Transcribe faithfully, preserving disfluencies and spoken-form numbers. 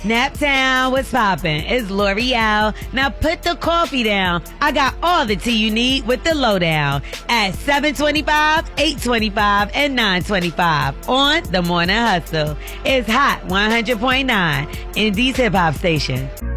Naptown, what's poppin'? It's L'Oreal. Now put the coffee down. I got all the tea you need with the lowdown at seven twenty-five, eight twenty-five, and nine twenty-five on The Morning Hustle. It's hot one hundred point nine, Indy's hip hop station.